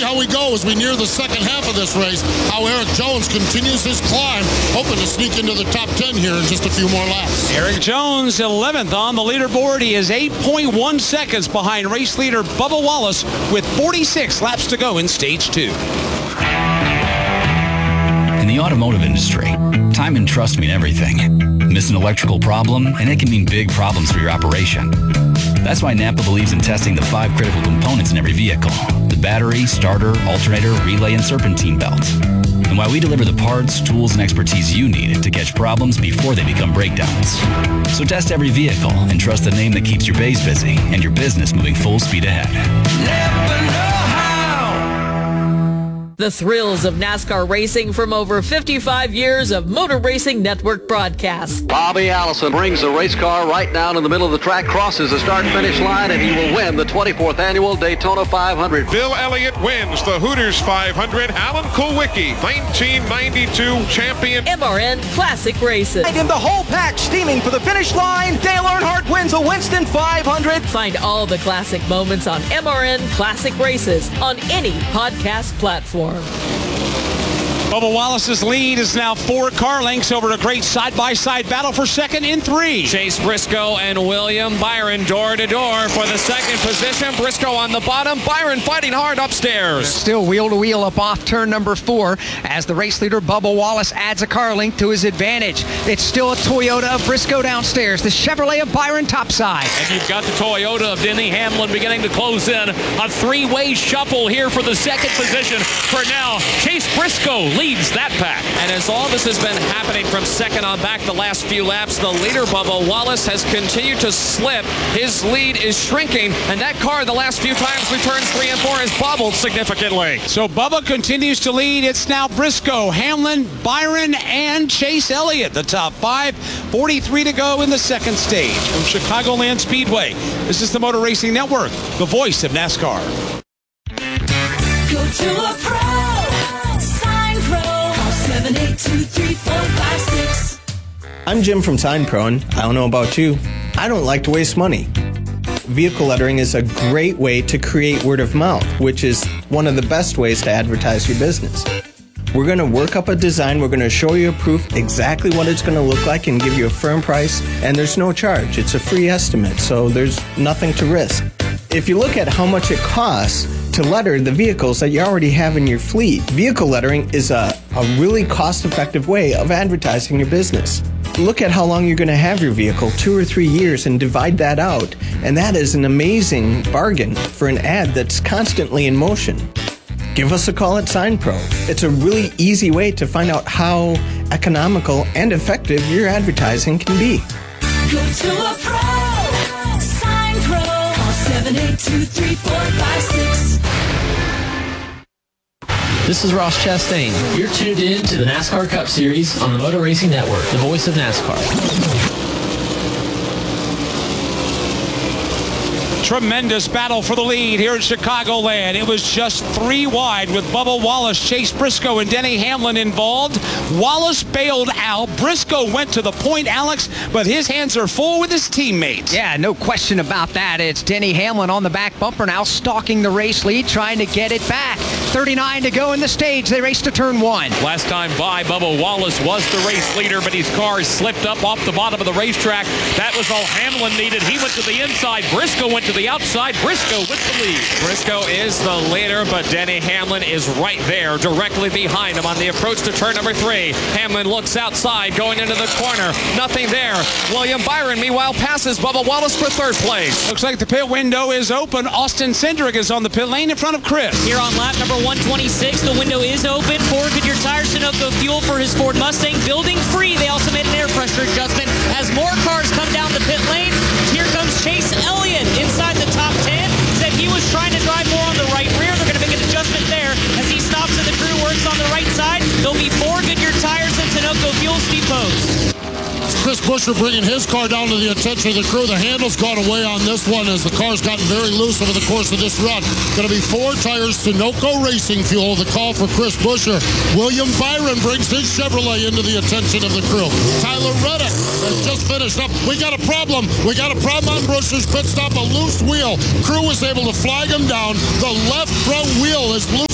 how we go as we near the second half of this race, how Eric Jones continues his climb, hoping to sneak into the top 10 here in just a few more laps. Eric Jones, 11th on the leaderboard. He is 8.1 seconds behind race leader Bubba Wallace with 46 laps to go in stage 2. In the automotive industry, time and trust mean everything. Miss an electrical problem, and it can mean big problems for your operation. That's why Napa believes in testing the 5 critical components in every vehicle: the battery, starter, alternator, relay, and serpentine belt. And why we deliver the parts, tools, and expertise you need to catch problems before they become breakdowns. So test every vehicle and trust the name that keeps your bays busy and your business moving full speed ahead. Napa know-how. The thrills of NASCAR racing from over 55 years of Motor Racing Network broadcasts. Bobby Allison brings the race car right down in the middle of the track, crosses the start-finish line, and he will win the 24th Annual Daytona 500. Bill Elliott wins the Hooters 500. Alan Kulwicki, 1992 champion. MRN Classic Races. And the whole pack steaming for the finish line. Dale Earnhardt wins a Winston 500. Find all the classic moments on MRN Classic Races on any podcast platform. Bubba Wallace's lead is now 4 car lengths over a great side-by-side battle for second in 3. Chase Briscoe and William Byron door-to-door for the second position. Briscoe on the bottom. Byron fighting hard upstairs. Still wheel-to-wheel up off turn number 4 as the race leader Bubba Wallace adds a car length to his advantage. It's still a Toyota of Briscoe downstairs. The Chevrolet of Byron topside. And you've got the Toyota of Denny Hamlin beginning to close in. A 3-way shuffle here for the second position. For now, Chase Briscoe leads that pack. And as all this has been happening from second on back the last few laps, the leader, Bubba Wallace, has continued to slip. His lead is shrinking, and that car the last few times through turns 3 and 4 has bobbled significantly. So Bubba continues to lead. It's now Briscoe, Hamlin, Byron, and Chase Elliott, the top 5. 43 to go in the second stage from Chicagoland Speedway. This is the Motor Racing Network, the voice of NASCAR. Go to a pro. Sign Pro. Call 782-3456. I'm Jim from Sign Pro, and I don't know about you, I don't like to waste money. Vehicle lettering is a great way to create word of mouth, which is one of the best ways to advertise your business. We're going to work up a design, we're going to show you a proof exactly what it's going to look like and give you a firm price, and there's no charge. It's a free estimate, so there's nothing to risk. If you look at how much it costs to letter the vehicles that you already have in your fleet, vehicle lettering is a really cost-effective way of advertising your business. Look at how long you're going to have your vehicle, 2 or 3 years, and divide that out, and that is an amazing bargain for an ad that's constantly in motion. Give us a call at Sign Pro. It's a really easy way to find out how economical and effective your advertising can be. Go to a pro. Sign Pro. Call 782-3456. This is Ross Chastain. You're tuned in to the NASCAR Cup Series on the Motor Racing Network, the voice of NASCAR. Tremendous battle for the lead here in Chicagoland. It was just 3 wide with Bubba Wallace, Chase Briscoe, and Denny Hamlin involved. Wallace bailed out. Briscoe went to the point, Alex, but his hands are full with his teammates. Yeah, no question about that. It's Denny Hamlin on the back bumper now, stalking the race lead, trying to get it back. 39 to go in the stage. They race to turn 1. Last time by, Bubba Wallace was the race leader, but his car slipped up off the bottom of the racetrack. That was all Hamlin needed. He went to the inside. Briscoe went to the outside. Briscoe with the lead. Briscoe is the leader, but Denny Hamlin is right there, directly behind him on the approach to turn number 3. Hamlin looks outside, going into the corner. Nothing there. William Byron, meanwhile, passes Bubba Wallace for 3rd place. Looks like the pit window is open. Austin Cindric is on the pit lane in front of Chris. Here on lap number 126, the window is open. Ford Goodyear Tires, Sunoco Fuel for his Ford Mustang. Building free. They also made an air pressure adjustment as more cars come down the pit lane. Here comes Chase Elliott inside the top 10. Said he was trying to drive more on the right rear. They're going to make an adjustment there as he stops and the crew works on the right side. There'll be 4 Goodyear Tires and Sunoco Fuel Steve Post. Chris Buescher bringing his car down to the attention of the crew. The handle's gone away on this one as the car's gotten very loose over the course of this run. Going to be 4 tires, Sunoco Racing Fuel, the call for Chris Buescher. William Byron brings his Chevrolet into the attention of the crew. Tyler Reddick has just finished up. We got a problem. We got a problem on Buescher's pit stop, a loose wheel. Crew was able to flag him down. The left front wheel is loose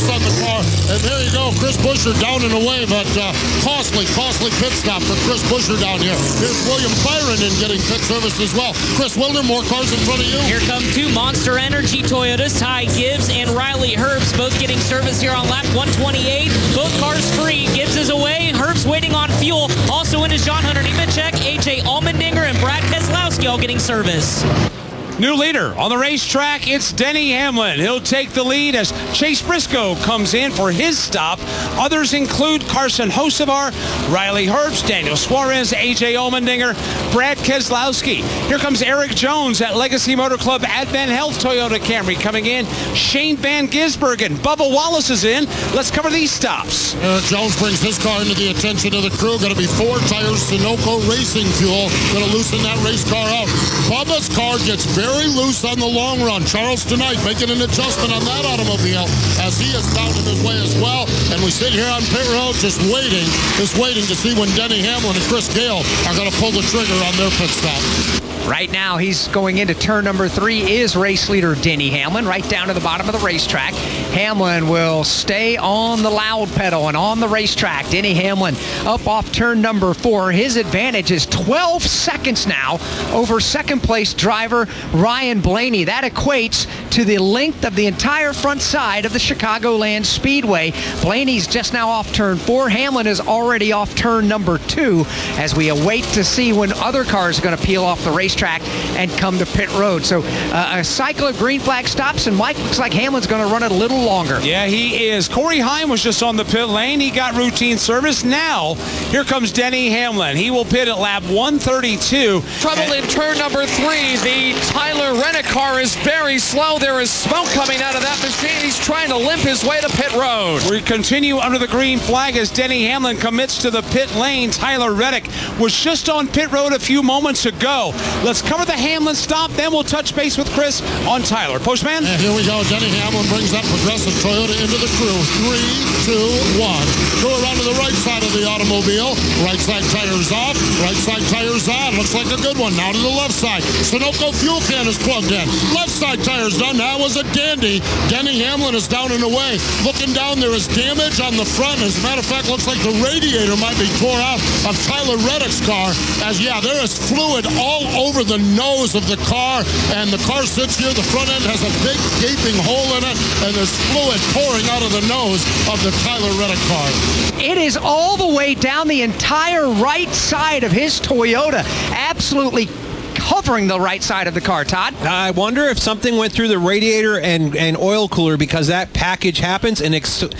loose on the car. And there you go, Chris Buescher down and away, but costly pit stop for Chris Buescher down here. Here's William Byron in getting pit service as well. Chris Wilder, more cars in front of you. Here come two Monster Energy Toyotas, Ty Gibbs and Riley Herbst, both getting service here on lap 128. Both cars free. Gibbs is away. Herbst waiting on fuel. Also in is John Hunter Nemechek, AJ Allmendinger, and Brad Keselowski all getting service. New leader on the racetrack, it's Denny Hamlin. He'll take the lead as Chase Briscoe comes in for his stop. Others include Carson Hocevar, Riley Herbst, Daniel Suarez, AJ Allmendinger, Brad Keselowski. Here comes Eric Jones at Legacy Motor Club Advent Health Toyota Camry coming in. Shane Van Gisbergen. Bubba Wallace is in. Let's cover these stops. Eric Jones brings his car into the attention of the crew. Going to be 4 tires, Sunoco Racing Fuel. Going to loosen that race car out. Bubba's car gets very loose on the long run. Charles tonight making an adjustment on that automobile as he is found in his way as well. And we sit here on pit road just waiting to see when Denny Hamlin and Chris Gale are going to pull the trigger on their pit stop. Right now, he's going into turn number 3 is race leader Denny Hamlin, right down to the bottom of the racetrack. Hamlin will stay on the loud pedal and on the racetrack. Denny Hamlin up off turn number 4. His advantage is 12 seconds now over second place driver Ryan Blaney. That equates to the length of the entire front side of the Chicagoland Speedway. Blaney's just now off turn 4. Hamlin is already off turn number 2 as we await to see when other cars are going to peel off the racetrack and come to pit road. So a cycle of green flag stops, and Mike, looks like Hamlin's going to run it a little longer. Yeah, he is. Corey Heim was just on the pit lane. He got routine service. Now, here comes Denny Hamlin. He will pit at lap 132. Trouble in turn number 3. The Tyler Reddick car is very slow. There is smoke coming out of that machine. He's trying to limp his way to pit road. We continue under the green flag as Denny Hamlin commits to the pit lane. Tyler Reddick was just on pit road a few moments ago. Let's cover the Hamlin stop, then we'll touch base with Chris on Tyler. Postman? And here we go. Denny Hamlin brings that Progressive Toyota into the crew. 3, 2, 1. Go around to the right side of the automobile. Right side tires off. Right side tires on. Looks like a good one. Now to the left side. Sunoco fuel can is plugged in. Left side tires done. That was a dandy. Denny Hamlin is down and away. Looking down, there is damage on the front. As a matter of fact, looks like the radiator might be tore out of Tyler Reddick's car. As, yeah, there is fluid all over the nose of the car, and the car sits here. The front end has a big gaping hole in it, and there's fluid pouring out of the nose of the Tyler Reddick car. It is all the way down the entire right side of his Toyota, absolutely covering the right side of the car. Todd? I wonder if something went through the radiator and oil cooler, because that package happens and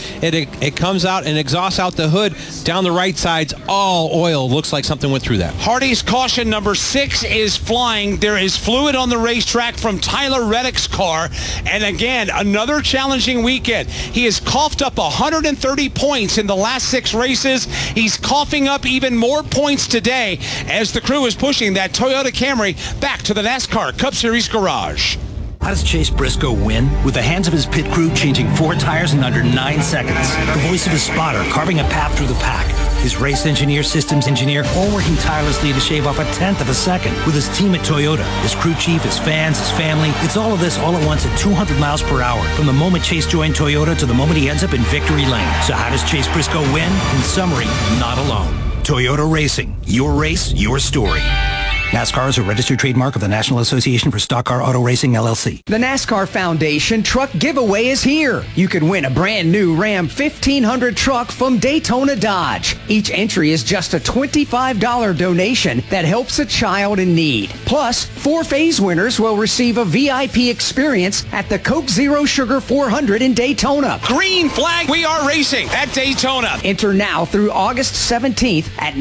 it comes out and exhausts out the hood. Down the right side's all oil. Looks like something went through that. Hardy's caution number 6 is flying. There is fluid on the racetrack from Tyler Reddick's car. And again, another challenging weekend. He has coughed up 130 points in the last 6 races. He's coughing up even more points today as the crew is pushing that Toyota Camry back to the NASCAR Cup Series garage. How does Chase Briscoe win? With the hands of his pit crew changing 4 tires in under 9 seconds. The voice of his spotter carving a path through the pack. His race engineer, systems engineer, all working tirelessly to shave off 1/10 of a second. With his team at Toyota, his crew chief, his fans, his family. It's all of this all at once at 200 miles per hour. From the moment Chase joined Toyota to the moment he ends up in victory lane. So how does Chase Briscoe win? In summary, not alone. Toyota Racing. Your race, your story. NASCAR is a registered trademark of the National Association for Stock Car Auto Racing, LLC. The NASCAR Foundation truck giveaway is here. You can win a brand new Ram 1500 truck from Daytona Dodge. Each entry is just a $25 donation that helps a child in need. Plus, 4 phase winners will receive a VIP experience at the Coke Zero Sugar 400 in Daytona. Green flag, we are racing at Daytona. Enter now through August 17th at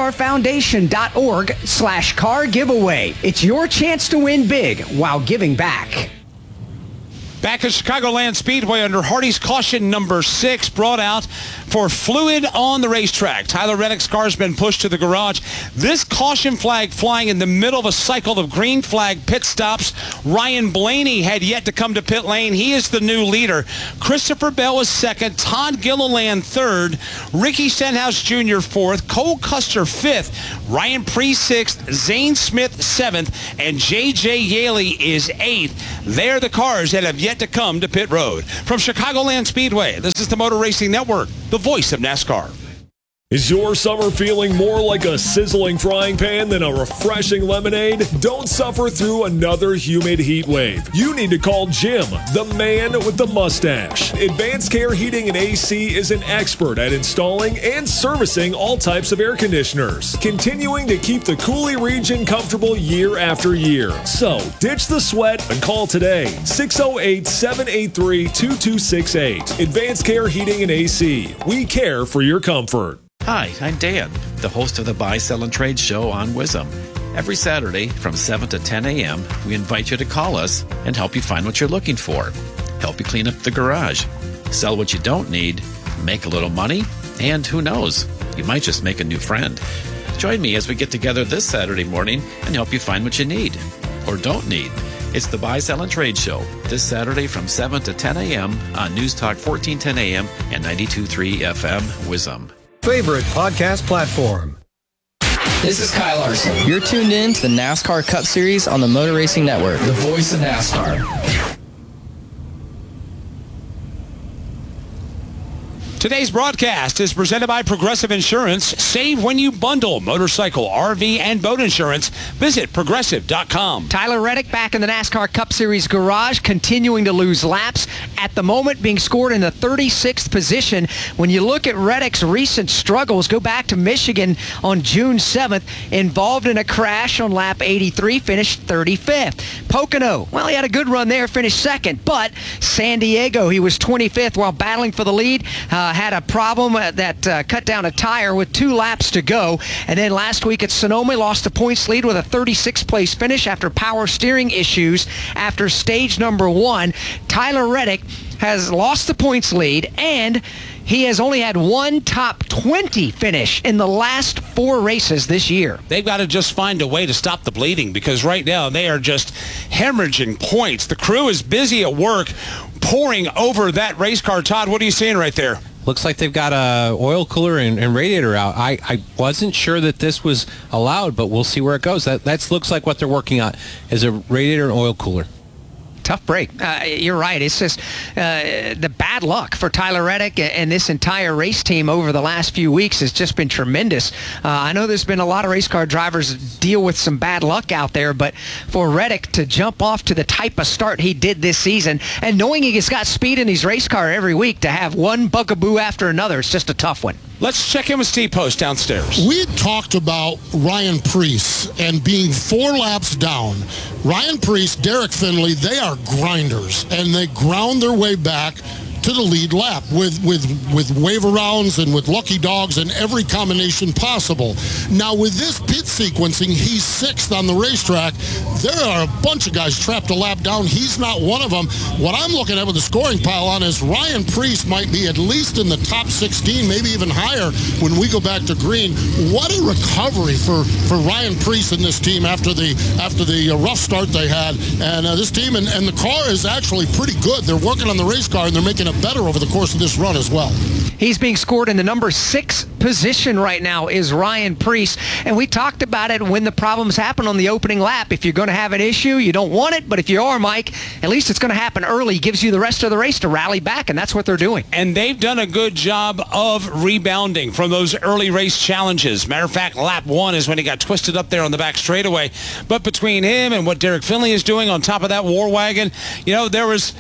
NASCARFoundation.org/car giveaway. It's your chance to win big while giving back. Back at Chicagoland Speedway under Hardy's caution number 6, brought out for fluid on the racetrack. Tyler Reddick's car has been pushed to the garage. This caution flag flying in the middle of a cycle of green flag pit stops. Ryan Blaney had yet to come to pit lane. He is the new leader. Christopher Bell is 2nd. Todd Gilliland 3rd. Ricky Stenhouse Jr. 4th. Cole Custer 5th. Ryan Preece 6th. Zane Smith 7th. And J.J. Yaley is 8th. They're the cars that have yet yet to come to pit road. From Chicagoland Speedway, this is the Motor Racing Network, the voice of NASCAR. Is your summer feeling more like a sizzling frying pan than a refreshing lemonade? Don't suffer through another humid heat wave. You need to call Jim, the man with the mustache. Advanced Care Heating and AC is an expert at installing and servicing all types of air conditioners, continuing to keep the Cooley region comfortable year after year. So, ditch the sweat and call today. 608-783-2268. Advanced Care Heating and AC. We care for your comfort. Hi, I'm Dan, the host of the Buy, Sell, and Trade show on WISM. Every Saturday from 7 to 10 a.m., we invite you to call us and help you find what you're looking for, help you clean up the garage, sell what you don't need, make a little money, and who knows, you might just make a new friend. Join me as we get together this Saturday morning and help you find what you need or don't need. It's the Buy, Sell, and Trade show this Saturday from 7 to 10 a.m. on News Talk 1410 a.m. and 92.3 FM WISM. Favorite podcast platform. This is Kyle Larson. You're tuned in to the NASCAR Cup Series on the Motor Racing Network, the voice of NASCAR. Today's broadcast is presented by Progressive Insurance. Save when you bundle motorcycle, RV, and boat insurance. Visit Progressive.com. Tyler Reddick back in the NASCAR Cup Series garage, continuing to lose laps. At the moment, being scored in the 36th position. When you look at Reddick's recent struggles, go back to Michigan on June 7th, involved in a crash on lap 83, finished 35th. Pocono, well, he had a good run there, finished second. But San Diego, he was 25th while battling for the lead. Had a problem that cut down a tire with 2 laps to go. And then last week at Sonoma, lost the points lead with a 36th place finish after power steering issues after stage number 1. Tyler Reddick has lost the points lead, and he has only had one top 20 finish in the last 4 races this year. They've got to just find a way to stop the bleeding, because right now they are just hemorrhaging points. The crew is busy at work pouring over that race car. Todd, what are you seeing right there? Looks like they've got a oil cooler and radiator out. I wasn't sure that this was allowed, but we'll see where it goes. That looks like what they're working on is a radiator and oil cooler. Tough break. You're right. It's just the bad luck for Tyler Reddick and this entire race team over the last few weeks has just been tremendous. I know there's been a lot of race car drivers deal with some bad luck out there, but for Reddick to jump off to the type of start he did this season, and knowing he's got speed in his race car every week, to have one bugaboo after another, it's just a tough one. Let's check in with Steve Post downstairs. We talked about Ryan Preece and being 4 laps down. Ryan Preece, Derek Finley, they are grinders, and they ground their way back to the lead lap with wave arounds and with lucky dogs and every combination possible. Now with this pit sequencing, he's 6th on the racetrack. There are a bunch of guys trapped a lap down. He's not one of them. What I'm looking at with the scoring pile on is Ryan Preece might be at least in the top 16, maybe even higher when we go back to green. What a recovery for Ryan Preece and this team after the rough start they had. And this team and the car is actually pretty good. They're working on the race car, and they're making it better over the course of this run as well. He's being scored in the number 6 position right now is Ryan Preece. And we talked about it when the problems happen on the opening lap. If you're going to have an issue, you don't want it. But if you are, Mike, at least it's going to happen early. Gives you the rest of the race to rally back, and that's what they're doing. And they've done a good job of rebounding from those early race challenges. Matter of fact, lap 1 is when he got twisted up there on the back straightaway. But between him and what Derek Finley is doing on top of that war wagon, you know, there was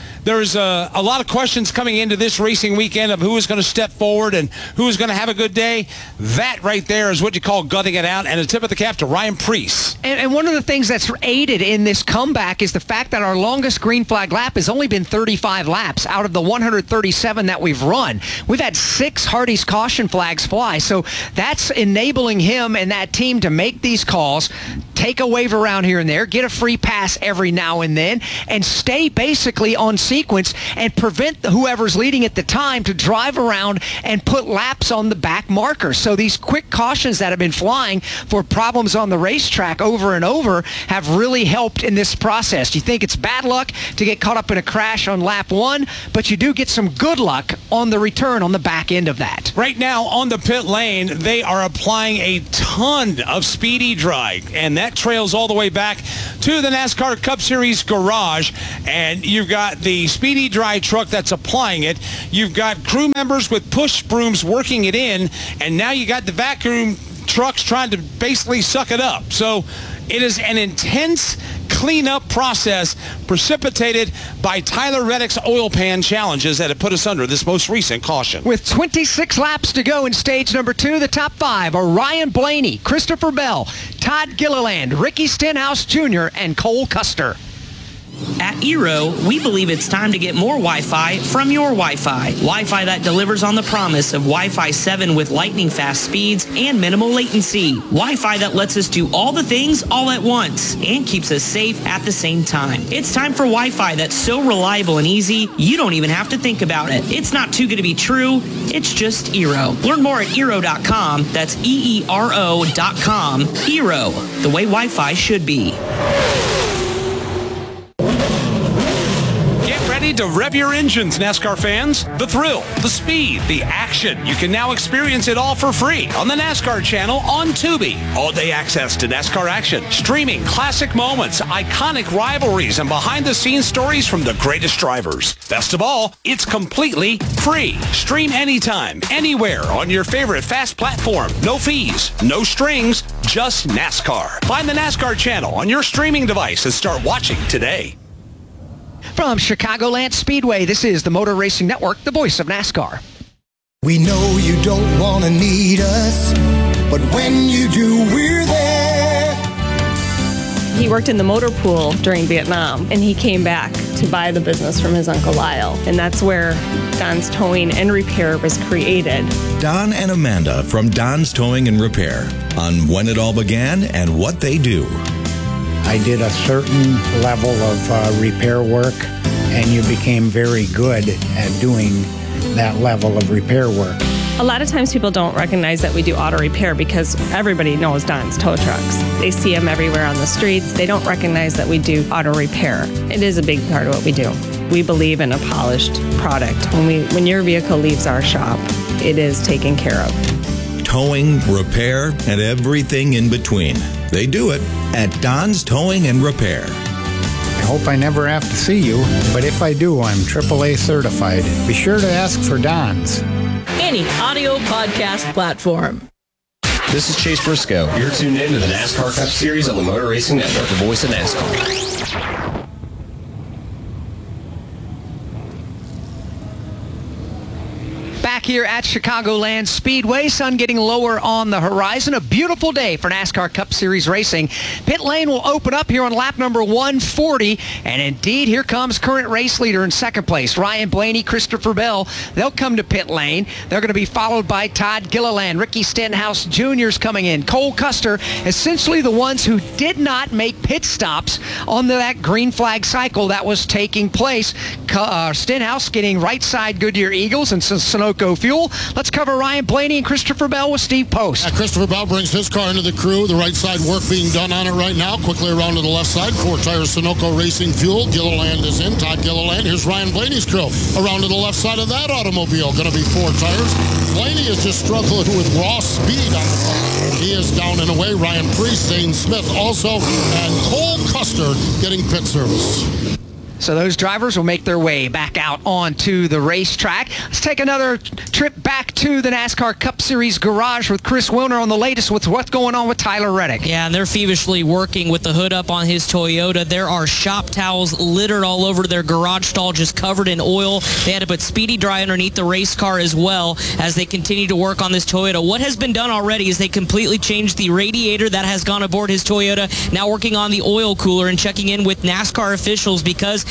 a lot of questions coming into this racing weekend of who was going to step forward and who was going to have a good day. That right there is what you call gutting it out, and a tip of the cap to Ryan Preece. And one of the things that's aided in this comeback is the fact that our longest green flag lap has only been 35 laps out of the 137 that we've run. We've had 6 Hardy's caution flags fly, so that's enabling him and that team to make these calls, take a wave around here and there, get a free pass every now and then, and stay basically on sequence and prevent whoever whoever's leading at the time to drive around and put laps on the back markers. So these quick cautions that have been flying for problems on the racetrack over and over have really helped in this process. You think it's bad luck to get caught up in a crash on lap 1, but you do get some good luck on the return on the back end of that. Right now on the pit lane, they are applying a ton of Speedy Dry, and that trails all the way back to the NASCAR Cup Series garage. And you've got the Speedy Dry truck that's applying it. You've got crew members with push brooms working it in, and now you got the vacuum trucks trying to basically suck it up. So it is an intense cleanup process precipitated by Tyler Reddick's oil pan challenges that have put us under this most recent caution. With 26 laps to go in stage number 2, the top 5 are Ryan Blaney, Christopher Bell, Todd Gilliland, Ricky Stenhouse Jr., and Cole Custer. At Eero, we believe it's time to get more Wi-Fi from your Wi-Fi. Wi-Fi that delivers on the promise of Wi-Fi 7 with lightning-fast speeds and minimal latency. Wi-Fi that lets us do all the things all at once and keeps us safe at the same time. It's time for Wi-Fi that's so reliable and easy, you don't even have to think about it. It's not too good to be true. It's just Eero. Learn more at Eero.com. That's EERO.com. Eero, the way Wi-Fi should be. Ready to rev your engines, NASCAR fans? The thrill, the speed, the action. You can now experience it all for free on the NASCAR channel on Tubi. All-day access to NASCAR action, streaming classic moments, iconic rivalries, and behind-the-scenes stories from the greatest drivers. Best of all, it's completely free. Stream anytime, anywhere on your favorite fast platform. No fees, no strings, just NASCAR. Find the NASCAR channel on your streaming device and start watching today. From Chicagoland Speedway, this is the Motor Racing Network, the voice of NASCAR. We know you don't want to need us, but when you do, we're there. He worked in the motor pool during Vietnam, and he came back to buy the business from his Uncle Lyle. And that's where Don's Towing and Repair was created. Don and Amanda from Don's Towing and Repair on when it all began and what they do. I did a certain level of repair work, and you became very good at doing that level of repair work. A lot of times people don't recognize that we do auto repair because everybody knows Don's tow trucks. They see them everywhere on the streets. They don't recognize that we do auto repair. It is a big part of what we do. We believe in a polished product. When your vehicle leaves our shop, it is taken care of. Towing, repair, and everything in between. They do it at Don's Towing and Repair. I hope I never have to see you, but if I do, I'm AAA certified. Be sure to ask for Don's. Any audio podcast platform. This is Chase Briscoe. You're tuned in to the NASCAR Cup Series on the Motor Racing Network, the voice of NASCAR. Back here at Chicagoland Speedway, sun getting lower on the horizon. A beautiful day for NASCAR Cup Series racing. Pit lane will open up here on lap number 140. And indeed, here comes current race leader in second place, Ryan Blaney, Christopher Bell. They'll come to pit lane. They're going to be followed by Todd Gilliland, Ricky Stenhouse Jr.'s coming in, Cole Custer, essentially the ones who did not make pit stops on that green flag cycle that was taking place. Stenhouse getting right side Goodyear Eagles and Sunoco fuel. Let's cover Ryan Blaney and Christopher Bell with Steve Post. Christopher Bell brings his car into the crew. The right side work being done on it right now. Quickly around to the left side. 4 tires Sunoco Racing Fuel. Gilliland is in. Todd Gilliland. Here's Ryan Blaney's crew. Around to the left side of that automobile. Going to be 4 tires. Blaney is just struggling with raw speed on the car. He is down and away. Ryan Preece, Zane Smith also, and Cole Custer getting pit service. So those drivers will make their way back out onto the racetrack. Let's take another trip back to the NASCAR Cup Series garage with Chris Wilner on the latest with what's going on with Tyler Reddick. Yeah, and they're feverishly working with the hood up on his Toyota. There are shop towels littered all over their garage stall, just covered in oil. They had to put Speedy Dry underneath the race car as well as they continue to work on this Toyota. What has been done already is they completely changed the radiator that has gone aboard his Toyota, now working on the oil cooler and checking in with NASCAR officials because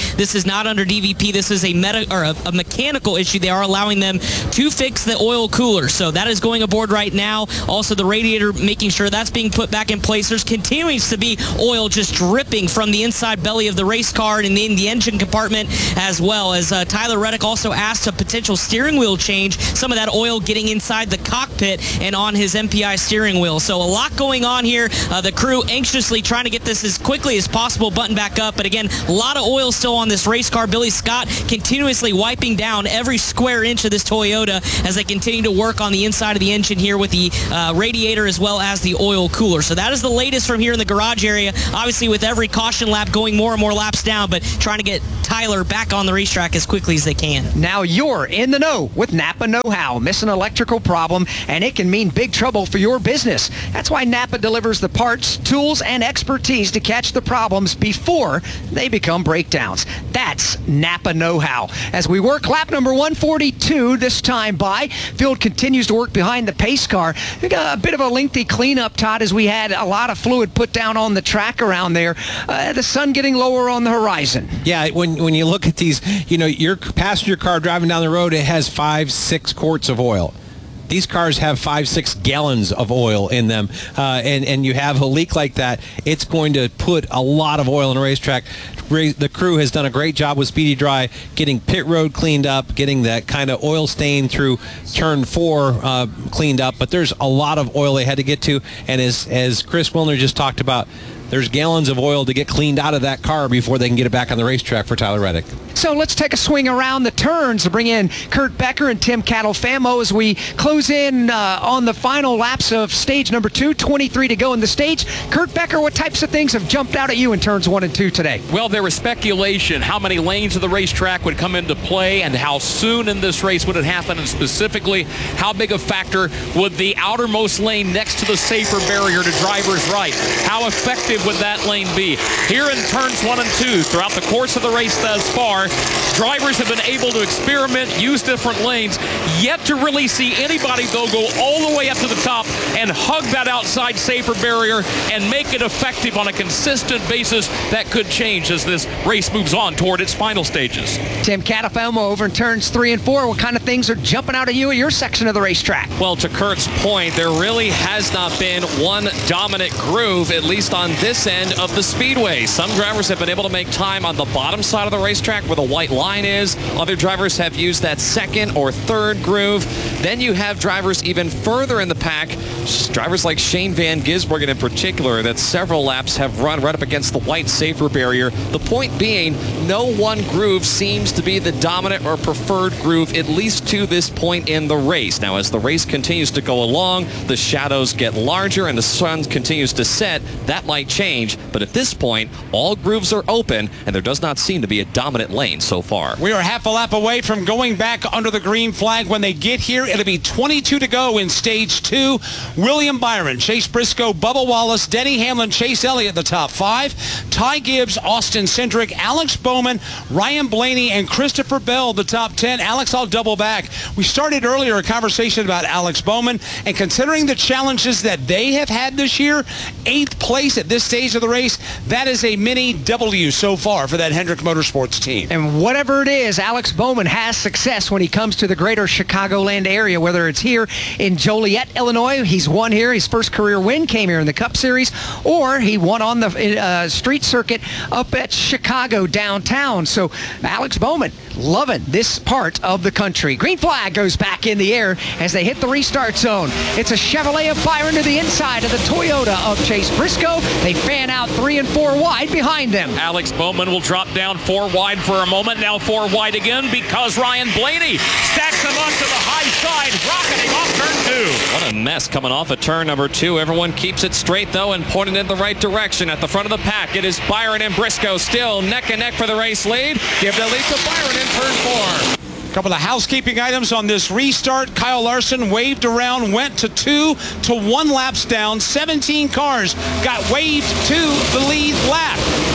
This is not under DVP. This is a mechanical issue. They are allowing them to fix the oil cooler. So that is going aboard right now. Also, the radiator, making sure that's being put back in place. There's continues to be oil just dripping from the inside belly of the race car and in the engine compartment, as well as Tyler Reddick also asked a potential steering wheel change. Some of that oil getting inside the cockpit and on his MPI steering wheel. So a lot going on here. The crew anxiously trying to get this as quickly as possible buttoned back up. But again, a lot of oil still on this race car. Billy Scott continuously wiping down every square inch of this Toyota as they continue to work on the inside of the engine here with the radiator as well as the oil cooler. So that is the latest from here in the garage area. Obviously with every caution lap going more and more laps down, but trying to get Tyler back on the racetrack as quickly as they can. Now you're in the know with Napa Know-How. Miss an electrical problem and it can mean big trouble for your business. That's why Napa delivers the parts, tools, and expertise to catch the problems before they become breakdowns. That's Napa Know-How. As we work lap number 142 this time by, field continues to work behind the pace car. We got a bit of a lengthy cleanup, Todd, as we had a lot of fluid put down on the track around there. The sun getting lower on the horizon. Yeah, when you look at these, your passenger car driving down the road, it has 5-6 quarts of oil. These cars have 5-6 gallons of oil in them, and you have a leak like that, it's going to put a lot of oil in a racetrack. The crew has done a great job with Speedy Dry, getting pit road cleaned up, getting that kind of oil stain through turn 4 cleaned up, but there's a lot of oil they had to get to, and as Chris Wilner just talked about, there's gallons of oil to get cleaned out of that car before they can get it back on the racetrack for Tyler Reddick. So let's take a swing around the turns to bring in Kurt Becker and Tim Catalfamo as we close in on the final laps of stage number 2, 23 to go in the stage. Kurt Becker, what types of things have jumped out at you in turns 1 and 2 today? Well, there was speculation how many lanes of the racetrack would come into play and how soon in this race would it happen, and specifically how big a factor would the outermost lane next to the safer barrier to driver's right, how effective would that lane be? Here in turns 1 and 2, throughout the course of the race thus far, drivers have been able to experiment, use different lanes, yet to really see anybody, though, go all the way up to the top and hug that outside safer barrier and make it effective on a consistent basis. That could change as this race moves on toward its final stages. Tim Catalfamo over in turns 3 and 4. What kind of things are jumping out at you at your section of the racetrack? Well, to Kurt's point, there really has not been one dominant groove, at least on this end of the speedway. Some drivers have been able to make time on the bottom side of the racetrack where the white line is. Other drivers have used that second or third groove. Then you have drivers even further in the pack, drivers like Shane Van Gisbergen in particular, that several laps have run right up against the white safer barrier. The point being, no one groove seems to be the dominant or preferred groove, at least to this point in the race. Now, as the race continues to go along, the shadows get larger and the sun continues to set. That might change, but at this point, all grooves are open, and there does not seem to be a dominant lane so far. We are half a lap away from going back under the green flag. When they get here, it'll be 22 to go in stage 2. William Byron, Chase Briscoe, Bubba Wallace, Denny Hamlin, Chase Elliott, the top 5. Ty Gibbs, Austin Cindric, Alex Bowman, Ryan Blaney, and Christopher Bell, the top 10. Alex, I'll double back. We started earlier a conversation about Alex Bowman, and considering the challenges that they have had this year, 8th place at this stage of the race, that is a mini W so far for that Hendrick Motorsports team. And whatever it is, Alex Bowman has success when he comes to the greater Chicagoland area, whether it's here in Joliet, Illinois. He's won here. His first career win came here in the Cup Series, or he won on the street circuit up at Chicago downtown. So Alex Bowman loving this part of the country. Green flag goes back in the air as they hit the restart zone. It's a Chevrolet of Byron to the inside of the Toyota of Chase Briscoe. They fan out 3 and 4 wide behind them. Alex Bowman will drop down 4 wide for a moment. Now 4 wide again because Ryan Blaney stacks him up to the high side, rocketing off turn 2. What a mess coming off of turn number 2. Everyone keeps it straight, though, and pointed in the right direction. At the front of the pack, it is Byron and Briscoe still neck and neck for the race lead. Give the lead to Byron in turn 4. A couple of housekeeping items on this restart. Kyle Larson waved around, went to 2 to 1 laps down. 17 cars got waved to the lead lap.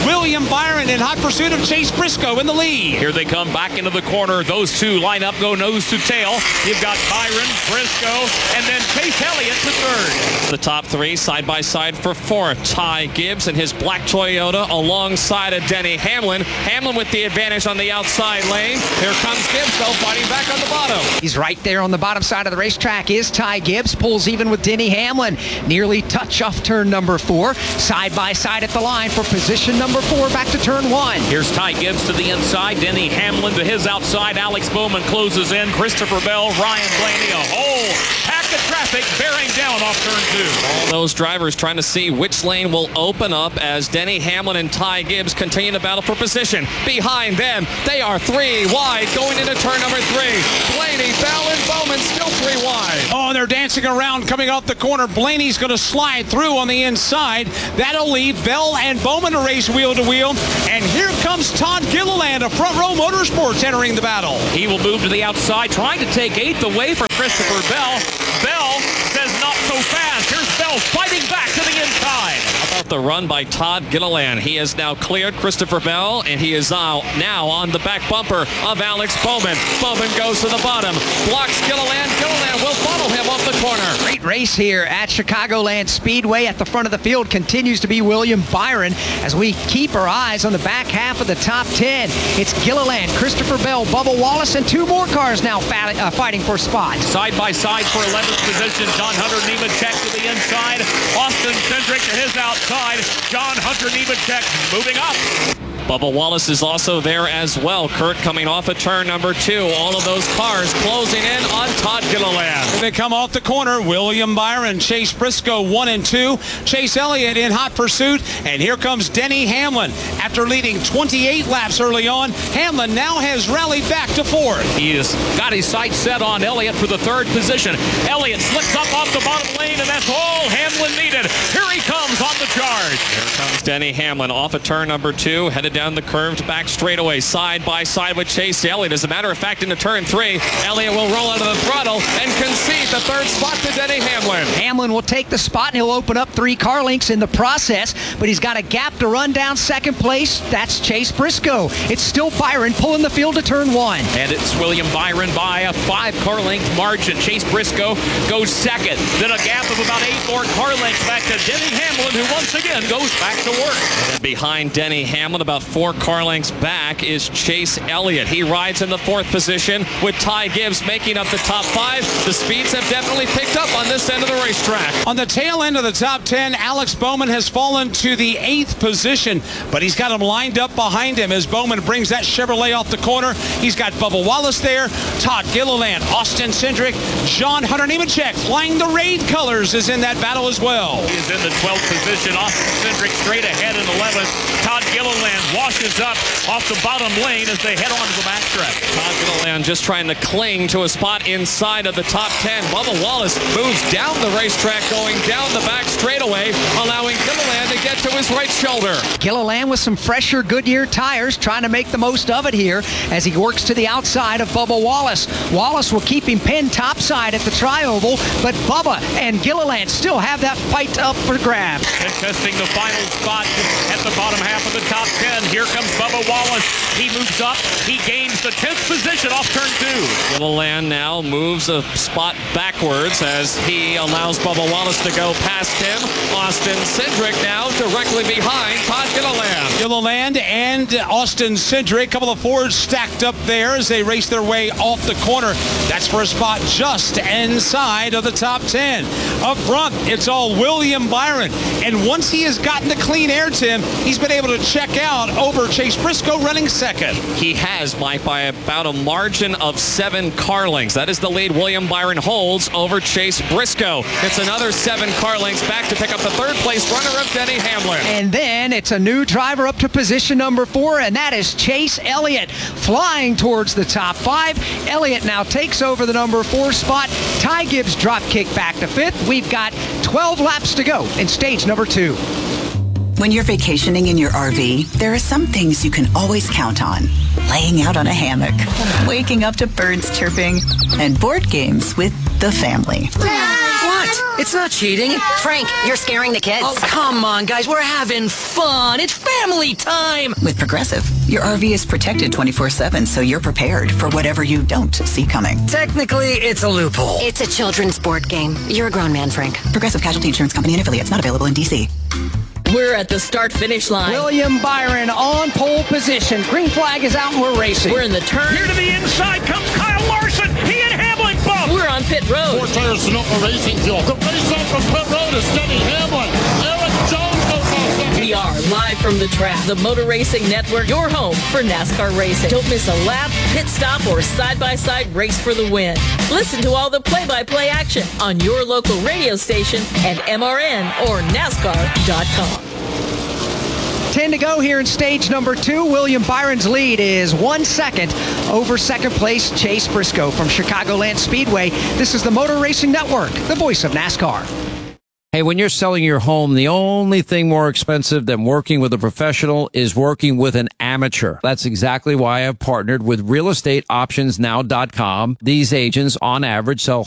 William Byron in hot pursuit of Chase Briscoe in the lead. Here they come back into the corner. Those two line up, go nose to tail. You've got Byron, Briscoe, and then Chase Elliott to third. The top three side by side for fourth. Ty Gibbs and his black Toyota alongside of Denny Hamlin. Hamlin with the advantage on the outside lane. Here comes Gibbs, though, fighting back on the bottom. He's right there on the bottom side of the racetrack is Ty Gibbs. Pulls even with Denny Hamlin. Nearly touch off turn number 4. Side by side at the line for position number 4 back to turn 1. Here's Ty Gibbs to the inside. Denny Hamlin to his outside. Alex Bowman closes in. Christopher Bell, Ryan Blaney, a whole pack of traffic bearing down off turn 2. All those drivers trying to see which lane will open up as Denny Hamlin and Ty Gibbs continue to battle for position. Behind them, they are 3 wide going into turn number 3. Blaney, Bell, and Bowman still 3 wide. Oh, and they're dancing around coming off the corner. Blaney's going to slide through on the inside. That'll leave Bell and Bowman to race wheel to wheel. And here comes Todd Gilliland of Front Row Motorsports entering the battle. He will move to the outside, trying to take 8th away from Christopher Bell. Bell says not so fast. Here's Bell fighting back to the inside. How about the run by Todd Gilliland? He has now cleared Christopher Bell, and he is now on the back bumper of Alex Bowman. Bowman goes to the bottom, blocks Gilliland. Gilliland will funnel him off the corner. Great race here at Chicagoland Speedway. At the front of the field continues to be William Byron as we keep our eyes on the back half of the top 10. It's Gilliland, Christopher Bell, Bubba Wallace, and 2 more cars now fighting for spots. Side by side for 11th position, John Hunter Nemechek to the inside. Austin Cindric to his outside. John Hunter Nemechek moving up. Bubba Wallace is also there as well. Kurt coming off of turn number 2. All of those cars closing in on Todd Gilliland. They come off the corner. William Byron, Chase Briscoe 1 and 2. Chase Elliott in hot pursuit. And here comes Denny Hamlin. After leading 28 laps early on, Hamlin now has rallied back to 4th. He has got his sights set on Elliott for the 3rd position. Elliott slips up off the bottom lane, and that's all Hamlin needed. Here he comes on the charge. Here comes Denny Hamlin off of turn number 2, headed down the curved back straightaway, side by side with Chase Elliott. As a matter of fact, into turn 3, Elliott will roll out of the throttle and concede the 3rd spot to Denny Hamlin. Hamlin will take the spot, and he'll open up 3 car lengths in the process, but he's got a gap to run down 2nd place. That's Chase Briscoe. It's still Byron pulling the field to turn 1. And it's William Byron by a 5 car length margin. Chase Briscoe goes 2nd. Then a gap of about 8 more car lengths back to Denny Hamlin, who once again goes back to work. And then behind Denny Hamlin, about 4 car lengths back, is Chase Elliott. He rides in the 4th position with Ty Gibbs making up the top 5. The speeds have definitely picked up on this end of the racetrack. On the tail end of the top 10, Alex Bowman has fallen to the 8th position, but he's got him lined up behind him as Bowman brings that Chevrolet off the corner. He's got Bubba Wallace there, Todd Gilliland, Austin Cindric, John Hunter Nemechek flying the raid colors is in that battle as well. He is in the 12th position. Austin Cindric straight ahead in 11th. Todd Gilliland washes up off the bottom lane as they head on to the backstretch. Todd Gilliland just trying to cling to a spot inside of the top 10. Bubba Wallace moves down the racetrack, going down the back straightaway, allowing Gilliland to get to his right shoulder. Gilliland with some fresher Goodyear tires, trying to make the most of it here as he works to the outside of Bubba Wallace. Wallace will keep him pinned topside at the tri-oval, but Bubba and Gilliland still have that fight up for grabs. Contesting the final spot at the bottom half of the top 10. Here comes Bubba Wallace. He moves up. He gains the 10th position off turn 2. Gilliland now moves a spot backwards as he allows Bubba Wallace to go past him. Austin Cindric now directly behind Todd Gilliland. Gilliland and Austin Cindric, a couple of Fords stacked up there as they race their way off the corner. That's for a spot just inside of the top 10. Up front, it's all William Byron. And once he has gotten the clean air, Tim, he's been able to check out over Chase Briscoe running 2nd. He has, Mike, by about a margin of 7 car lengths. That is the lead William Byron holds over Chase Briscoe. It's another 7 car lengths back to pick up the 3rd place runner of Denny Hamlin. And then it's a new driver up to position number 4, and that is Chase Elliott flying towards the top 5. Elliott now takes over the number 4 spot. Ty Gibbs drop kick back to 5th. We've got 12 laps to go in stage number 2. When you're vacationing in your RV, there are some things you can always count on. Laying out on a hammock, waking up to birds chirping, and board games with the family. What? It's not cheating. Frank, you're scaring the kids. Oh, come on, guys. We're having fun. It's family time. With Progressive, your RV is protected 24/7, so you're prepared for whatever you don't see coming. Technically, it's a loophole. It's a children's board game. You're a grown man, Frank. Progressive Casualty Insurance Company and affiliates, not available in D.C. We're at the start-finish line. William Byron on pole position. Green flag is out and we're racing. We're in the turn. Here to the inside comes Kyle Larson. He and Hamlin bump. We're on pit road. 4 tires to Sunoco Racing Fuel. The race up from pit road is Denny Hamlin. Eric Jones goes off second. We are live from the track. The Motor Racing Network, your home for NASCAR racing. Don't miss a lap, pit stop, or side-by-side race for the win. Listen to all the play-by-play action on your local radio station and MRN or NASCAR.com. 10 to go here in stage number 2. William Byron's lead is 1 second over second place Chase Briscoe from Chicagoland Speedway. This is the Motor Racing Network, the voice of NASCAR. Hey, when you're selling your home, the only thing more expensive than working with a professional is working with an amateur. That's exactly why I've partnered with RealEstateOptionsNow.com. These agents, on average, sell